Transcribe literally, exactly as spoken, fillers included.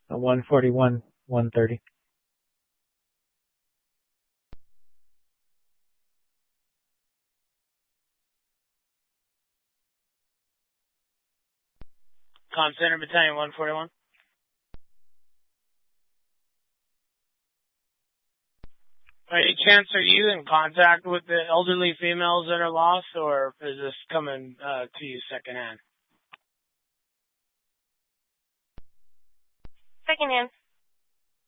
Uh, one forty-one, one thirty. Com Center Battalion one forty-one. Any chance are you in contact with the elderly females that are lost, or is this coming uh, to you secondhand? Secondhand.